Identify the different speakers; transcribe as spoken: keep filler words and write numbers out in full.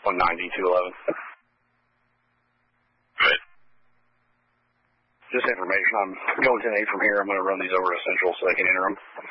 Speaker 1: one ninety, two eleven.
Speaker 2: Right.
Speaker 1: Just information. I'm going ten eight from here. I'm going to run these over to Central so they can enter them.